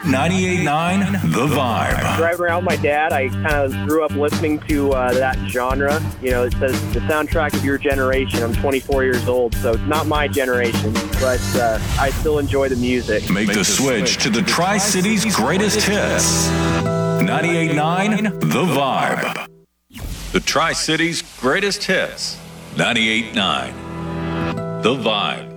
98.9 The Vibe. Driving around with my dad, I kind of grew up listening to that genre. You know, it says the soundtrack of your generation. I'm 24 years old, so it's not my generation, but I still enjoy the music. Make the switch to the Tri-Cities greatest hits. 98.9 The Vibe. The Tri-Cities greatest hits. 98.9 The Vibe.